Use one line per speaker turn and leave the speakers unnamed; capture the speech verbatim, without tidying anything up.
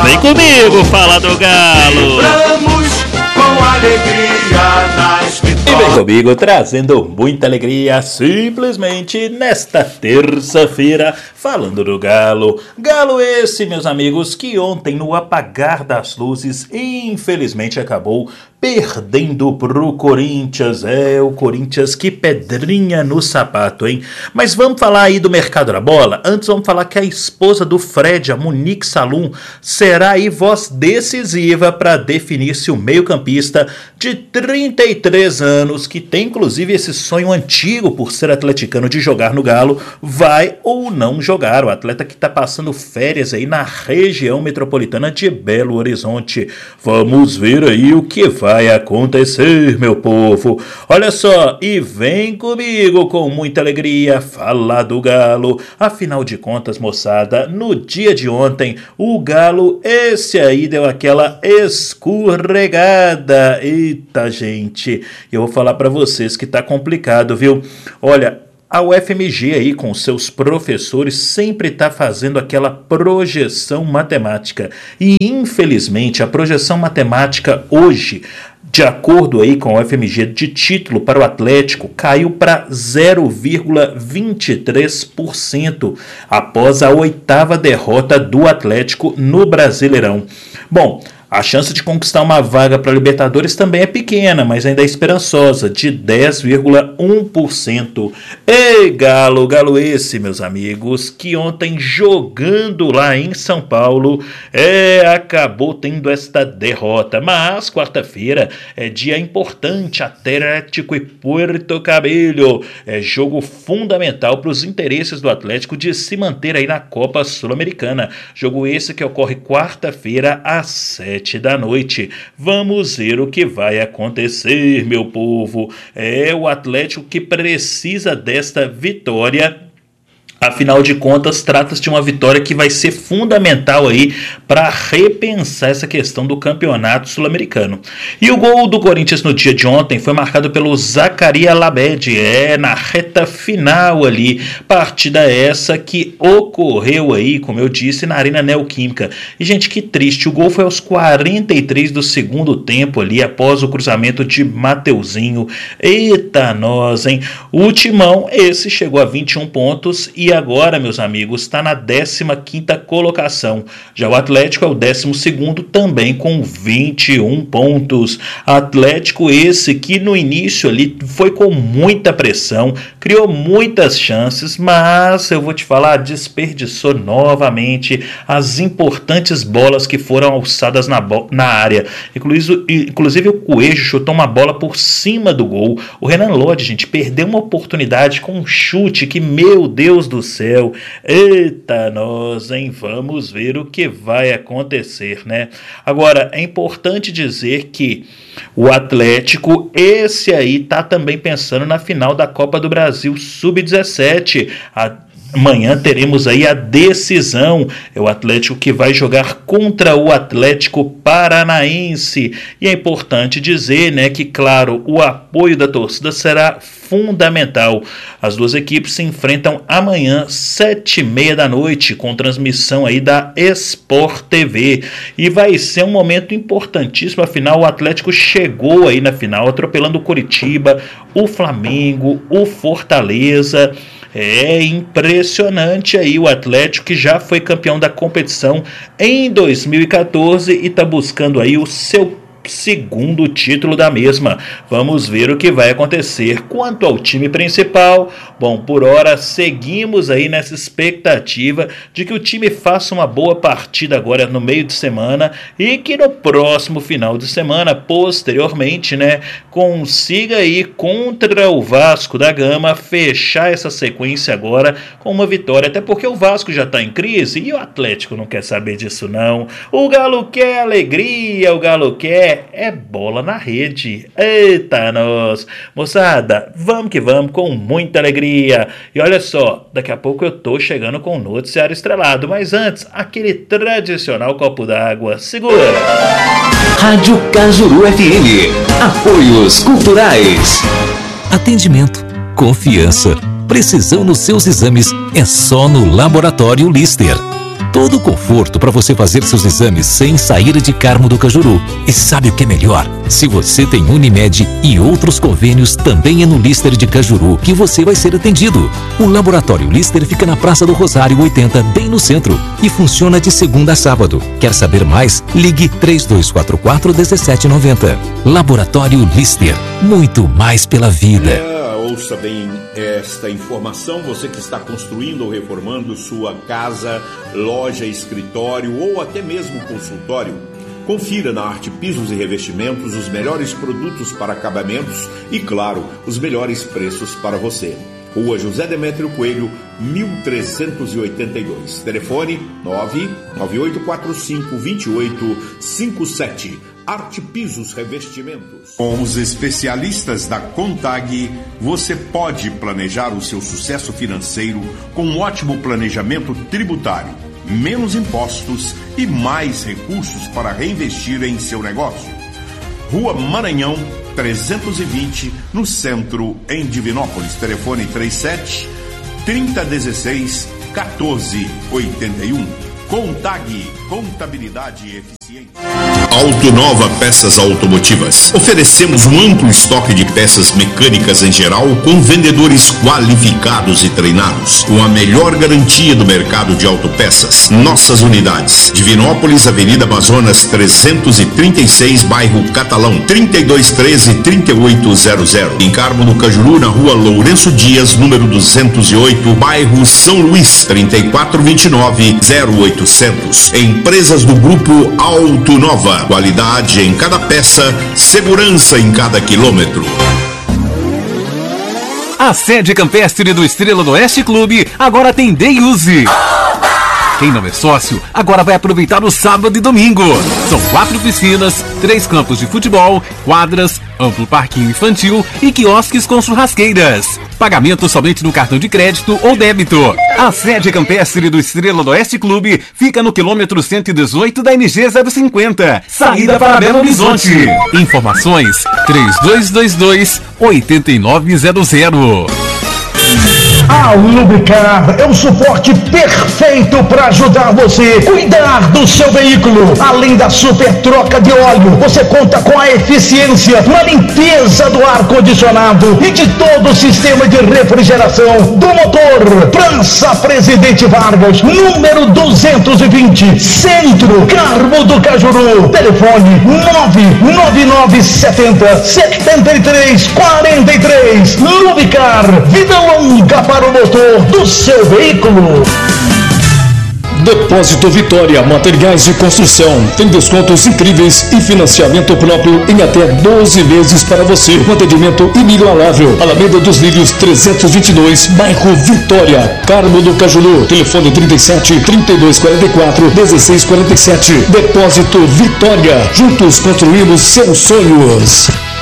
Vem comigo, fala do Galo.
Vibramos com alegria nas vitórias.
E vem comigo trazendo muita alegria, simplesmente nesta terça-feira, falando do Galo. Galo esse, meus amigos, que ontem no apagar das luzes, infelizmente acabou perdendo pro Corinthians. É, o Corinthians, que pedrinha no sapato, hein? Mas vamos falar aí do mercado da bola? Antes vamos falar que a esposa do Fred, a Monique Salum, será aí voz decisiva para definir se o meio-campista de trinta e três anos, que tem inclusive esse sonho antigo por ser atleticano de jogar no Galo, vai ou não jogar. O atleta que está passando férias aí na região metropolitana de Belo Horizonte. Vamos ver aí o que vai vai acontecer, meu povo. Olha só, e vem comigo com muita alegria falar do Galo. Afinal de contas, moçada, no dia de ontem, o Galo, esse aí deu aquela escorregada. Eita, gente, eu vou falar pra vocês que tá complicado, viu? Olha, a U F M G aí com seus professores sempre está fazendo aquela projeção matemática e infelizmente a projeção matemática hoje, de acordo aí com a U F M G de título para o Atlético, caiu para zero vírgula vinte e três por cento após a oitava derrota do Atlético no Brasileirão. Bom, a chance de conquistar uma vaga para a Libertadores também é pequena, mas ainda é esperançosa, de dez vírgula um por cento. Ei, Galo, Galo esse, meus amigos, que ontem jogando lá em São Paulo, é, acabou tendo esta derrota. Mas quarta-feira é dia importante, Atlético e Puerto Cabello. É jogo fundamental para os interesses do Atlético de se manter aí na Copa Sul-Americana. Jogo esse que ocorre quarta-feira às sete da noite. Vamos ver o que vai acontecer, meu povo. É o Atlético que precisa desta vitória. Afinal de contas, trata-se de uma vitória que vai ser fundamental aí para repensar essa questão do campeonato sul-americano. E o gol do Corinthians no dia de ontem foi marcado pelo Zacarias Labed, é, na reta final ali. Partida essa que ocorreu aí, como eu disse, na Arena Neoquímica. E, gente, que triste. O gol foi aos quarenta e três do segundo tempo ali, após o cruzamento de Mateuzinho. Eita, nós, hein? O Timão, esse chegou a vinte e um pontos e agora, meus amigos, está na décima quinta colocação. Já o Atlético é o décimo segundo, também com vinte e um pontos. Atlético esse que no início ali foi com muita pressão, criou muitas chances, mas eu vou te falar, desperdiçou novamente as importantes bolas que foram alçadas na, bo- na área. Inclusive, inclusive o Coelho chutou uma bola por cima do gol. O Renan Lodge, gente, perdeu uma oportunidade com um chute que, meu Deus do céu, eita nós, hein? Vamos ver o que vai acontecer, né? Agora, é importante dizer que o Atlético, esse aí, tá também pensando na final da Copa do Brasil sub dezessete. A Amanhã teremos aí a decisão. É o Atlético que vai jogar contra o Atlético Paranaense. E é importante dizer, né, que, claro, o apoio da torcida será fundamental. As duas equipes se enfrentam amanhã, sete e meia da noite, com transmissão aí da Sport T V. E vai ser um momento importantíssimo, afinal o Atlético chegou aí na final, atropelando o Coritiba, o Flamengo, o Fortaleza. É impressionante aí o Atlético, que já foi campeão da competição em dois mil e catorze e está buscando aí o seu segundo título da mesma. Vamos ver o que vai acontecer. Quanto ao time principal, bom, por hora seguimos aí nessa expectativa de que o time faça uma boa partida agora no meio de semana e que no próximo final de semana, posteriormente, né, consiga aí contra o Vasco da Gama fechar essa sequência agora com uma vitória, até porque o Vasco já está em crise e o Atlético não quer saber disso não. O Galo quer alegria, o Galo quer é bola na rede. Eita nós, moçada, vamos que vamos com muita alegria. E olha só, daqui a pouco eu tô chegando com o noticiário estrelado, mas antes, aquele tradicional copo d'água. Segura!
Rádio Cajuru F M, apoios culturais.
Atendimento, confiança, precisão nos seus exames é só no Laboratório Lister. Todo o conforto para você fazer seus exames sem sair de Carmo do Cajuru. E sabe o que é melhor? Se você tem Unimed e outros convênios, também é no Lister de Cajuru que você vai ser atendido. O Laboratório Lister fica na Praça do Rosário oitenta, bem no centro, e funciona de segunda a sábado. Quer saber mais? Ligue três dois quatro quatro, um sete nove zero. Laboratório Lister. Muito mais pela vida.
É, ouça bem esta informação, você que está construindo ou reformando sua casa, loja, escritório ou até mesmo consultório. Confira na Arte Pisos e Revestimentos os melhores produtos para acabamentos e, claro, os melhores preços para você. Rua José Demétrio Coelho, mil trezentos e oitenta e dois. Telefone nove nove oito quatro cinco, dois oito cinco sete. Arte Pisos Revestimentos.
Com os especialistas da Contag, você pode planejar o seu sucesso financeiro com um ótimo planejamento tributário, menos impostos e mais recursos para reinvestir em seu negócio. Rua Maranhão, trezentos e vinte, no centro, em Divinópolis. Telefone trinta e sete, trinta, dezesseis, quatorze, oitenta e um. Contag, contabilidade eficiente.
Autonova Peças Automotivas. Oferecemos um amplo estoque de peças mecânicas em geral, com vendedores qualificados e treinados, com a melhor garantia do mercado de autopeças. Nossas unidades: Divinópolis, Avenida Amazonas trezentos e trinta e seis, bairro Catalão, trinta e dois treze, trinta e oito zero zero. Em Carmo do Cajuru, na Rua Lourenço Dias, número duzentos e oito, bairro São Luís, trinta e quatro vinte e nove, zero oitocentos. Empresas do Grupo Autonova. Qualidade em cada peça, segurança em cada quilômetro.
A sede campestre do Estrela do Oeste Clube agora tem Day Use. Quem não é sócio, agora vai aproveitar o sábado e domingo. São quatro piscinas, três campos de futebol, quadras, amplo parquinho infantil e quiosques com churrasqueiras. Pagamento somente no cartão de crédito ou débito. A sede campestre do Estrela do Oeste Clube fica no quilômetro cento e dezoito da M G zero cinquenta, saída para Belo Horizonte. Informações três dois dois dois, oito nove zero zero.
A Lubricar é um suporte perfeito para ajudar você a cuidar do seu veículo. Além da super troca de óleo, você conta com a eficiência na limpeza do ar-condicionado e de todo o sistema de refrigeração do motor. Praça Presidente Vargas, número duzentos e vinte, Centro, Carmo do Cajuru. Telefone nove nove nove sete zero, sete três quatro três. Lubricar, vida longa para o motor do seu veículo.
Depósito Vitória, materiais de construção. Tem descontos incríveis e financiamento próprio em até doze vezes para você. Um atendimento inigualável. Alameda dos Lírios trezentos e vinte e dois, bairro Vitória, Carmo do Cajuru. Telefone trinta e sete, trinta e dois quarenta e quatro, dezesseis quarenta e sete. Depósito Vitória. Juntos construímos seus sonhos.